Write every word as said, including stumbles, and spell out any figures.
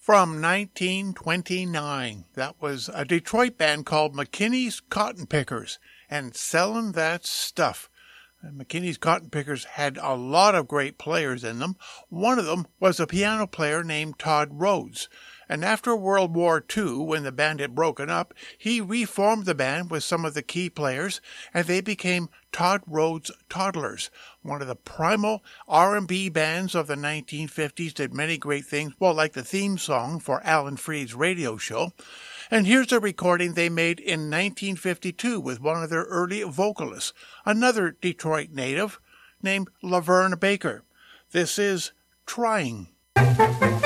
from nineteen twenty-nine. That was a Detroit band called McKinney's Cotton Pickers, and Selling That Stuff. And McKinney's Cotton Pickers had a lot of great players in them. One of them was a piano player named Todd Rhodes. And after World War Two, when the band had broken up, he reformed the band with some of the key players, and they became Todd Rhodes Toddlers, one of the primal R and B bands of the nineteen fifties, did many great things, well, like the theme song for Alan Freed's radio show. And here's a recording they made in nineteen fifty-two with one of their early vocalists, another Detroit native named Laverne Baker. This is Trying.